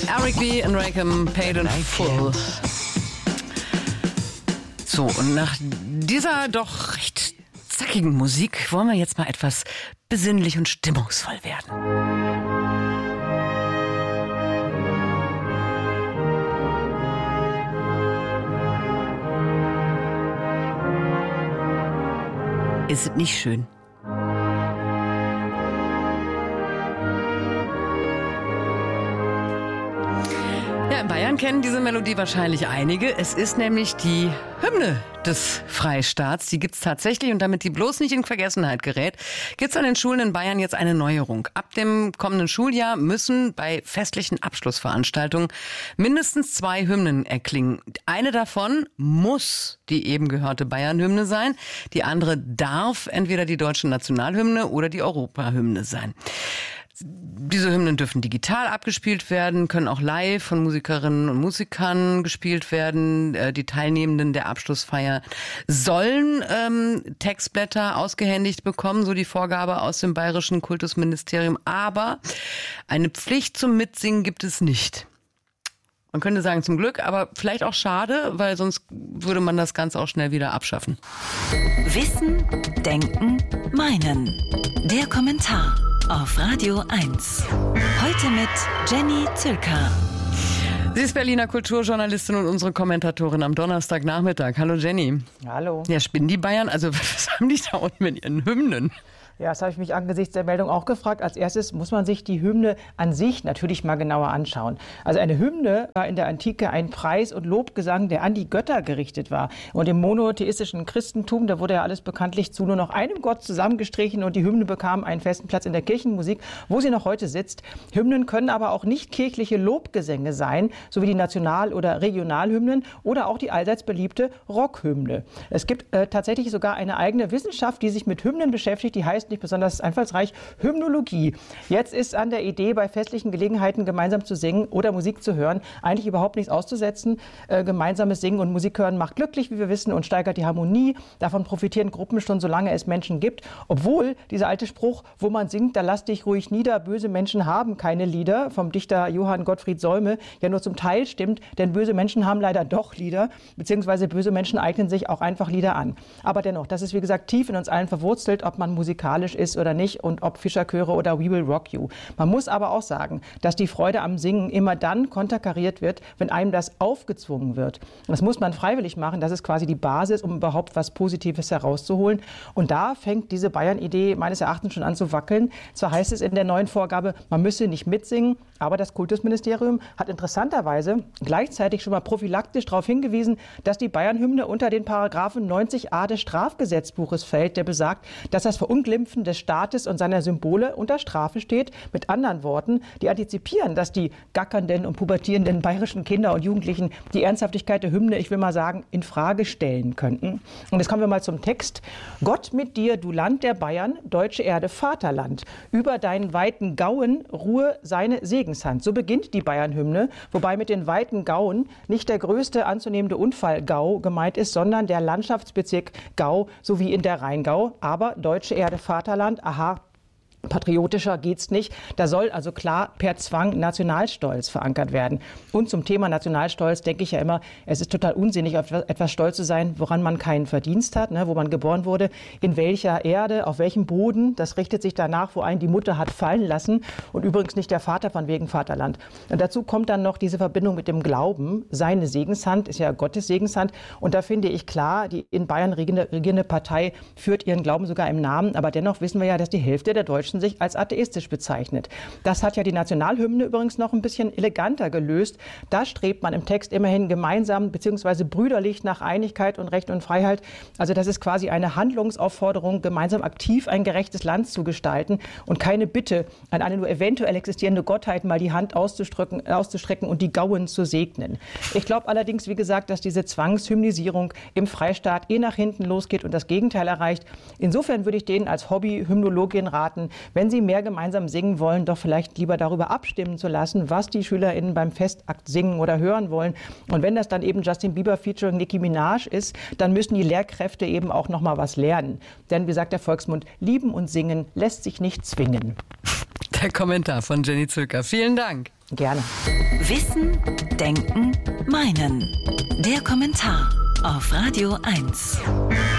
Eric B. und Rakim, Paid in Full. So, und nach dieser doch recht zackigen Musik wollen wir jetzt mal etwas besinnlich und stimmungsvoll werden. Ist es nicht schön? Ja, in Bayern kennen diese Melodie wahrscheinlich einige. Es ist nämlich die Hymne des Freistaats. Die gibt's tatsächlich, und damit die bloß nicht in Vergessenheit gerät, gibt's an den Schulen in Bayern jetzt eine Neuerung. Ab dem kommenden Schuljahr müssen bei festlichen Abschlussveranstaltungen mindestens 2 Hymnen erklingen. Eine davon muss die eben gehörte Bayern-Hymne sein. Die andere darf entweder die deutsche Nationalhymne oder die Europahymne sein. Diese Hymnen dürfen digital abgespielt werden, können auch live von Musikerinnen und Musikern gespielt werden. Die Teilnehmenden der Abschlussfeier sollen Textblätter ausgehändigt bekommen, so die Vorgabe aus dem bayerischen Kultusministerium. Aber eine Pflicht zum Mitsingen gibt es nicht. Man könnte sagen zum Glück, aber vielleicht auch schade, weil sonst würde man das Ganze auch schnell wieder abschaffen. Wissen, Denken, Meinen. Der Kommentar auf Radio 1. Heute mit Jenny Zülker. Sie ist Berliner Kulturjournalistin und unsere Kommentatorin am Donnerstagnachmittag. Hallo Jenny. Hallo. Ja, spinnen die Bayern? Also was haben die da unten mit ihren Hymnen? Ja, das habe ich mich angesichts der Meldung auch gefragt. Als erstes muss man sich die Hymne an sich natürlich mal genauer anschauen. Also eine Hymne war in der Antike ein Preis- und Lobgesang, der an die Götter gerichtet war. Und im monotheistischen Christentum, da wurde ja alles bekanntlich zu nur noch einem Gott zusammengestrichen und die Hymne bekam einen festen Platz in der Kirchenmusik, wo sie noch heute sitzt. Hymnen können aber auch nicht kirchliche Lobgesänge sein, so wie die National- oder Regionalhymnen oder auch die allseits beliebte Rockhymne. Es gibt tatsächlich sogar eine eigene Wissenschaft, die sich mit Hymnen beschäftigt, die heißt nicht besonders einfallsreich, Hymnologie. Jetzt ist an der Idee, bei festlichen Gelegenheiten gemeinsam zu singen oder Musik zu hören, eigentlich überhaupt nichts auszusetzen. Gemeinsames Singen und Musik hören macht glücklich, wie wir wissen, und steigert die Harmonie. Davon profitieren Gruppen schon, solange es Menschen gibt. Obwohl dieser alte Spruch, wo man singt, da lass dich ruhig nieder, böse Menschen haben keine Lieder, vom Dichter Johann Gottfried Säume, ja nur zum Teil stimmt, denn böse Menschen haben leider doch Lieder, beziehungsweise böse Menschen eignen sich auch einfach Lieder an. Aber dennoch, das ist wie gesagt tief in uns allen verwurzelt, ob man musikalisch ist oder nicht und ob Fischerchöre oder We Will Rock You. Man muss aber auch sagen, dass die Freude am Singen immer dann konterkariert wird, wenn einem das aufgezwungen wird. Das muss man freiwillig machen, das ist quasi die Basis, um überhaupt was Positives herauszuholen. Und da fängt diese Bayern-Idee meines Erachtens schon an zu wackeln. Zwar heißt es in der neuen Vorgabe, man müsse nicht mitsingen, aber das Kultusministerium hat interessanterweise gleichzeitig schon mal prophylaktisch darauf hingewiesen, dass die Bayern-Hymne unter den Paragraphen 90a des Strafgesetzbuches fällt, der besagt, dass das Verunglimpfen des Staates und seiner Symbole unter Strafe steht. Mit anderen Worten, die antizipieren, dass die gackernden und pubertierenden bayerischen Kinder und Jugendlichen die Ernsthaftigkeit der Hymne, ich will mal sagen, in Frage stellen könnten. Und jetzt kommen wir mal zum Text. Gott mit dir, du Land der Bayern, deutsche Erde, Vaterland. Über deinen weiten Gauen ruhe seine Segenshand. So beginnt die Bayern-Hymne, wobei mit den weiten Gauen nicht der größte anzunehmende Unfall Gau gemeint ist, sondern der Landschaftsbezirk Gau sowie in der Rheingau. Aber deutsche Erde, Vaterland, aha, patriotischer geht's nicht. Da soll also klar per Zwang Nationalstolz verankert werden. Und zum Thema Nationalstolz denke ich ja immer, es ist total unsinnig, auf etwas stolz zu sein, woran man keinen Verdienst hat, ne, wo man geboren wurde, in welcher Erde, auf welchem Boden. Das richtet sich danach, wo einen die Mutter hat fallen lassen und übrigens nicht der Vater von wegen Vaterland. Und dazu kommt dann noch diese Verbindung mit dem Glauben. Seine Segenshand ist ja Gottes Segenshand. Und da finde ich klar, die in Bayern regierende Partei führt ihren Glauben sogar im Namen. Aber dennoch wissen wir ja, dass die Hälfte der Deutschen sich als atheistisch bezeichnet. Das hat ja die Nationalhymne übrigens noch ein bisschen eleganter gelöst. Da strebt man im Text immerhin gemeinsam bzw. brüderlich nach Einigkeit und Recht und Freiheit. Also das ist quasi eine Handlungsaufforderung, gemeinsam aktiv ein gerechtes Land zu gestalten und keine Bitte an eine nur eventuell existierende Gottheit, mal die Hand auszustrecken und die Gauen zu segnen. Ich glaube allerdings, wie gesagt, dass diese Zwangshymnisierung im Freistaat nach hinten losgeht und das Gegenteil erreicht. Insofern würde ich denen als Hobby-Hymnologin raten, wenn Sie mehr gemeinsam singen wollen, doch vielleicht lieber darüber abstimmen zu lassen, was die SchülerInnen beim Festakt singen oder hören wollen. Und wenn das dann eben Justin Bieber featuring Nicki Minaj ist, dann müssen die Lehrkräfte eben auch noch mal was lernen. Denn wie sagt der Volksmund, lieben und singen lässt sich nicht zwingen. Der Kommentar von Jenny Zülker. Vielen Dank. Gerne. Wissen, Denken, Meinen. Der Kommentar auf Radio 1.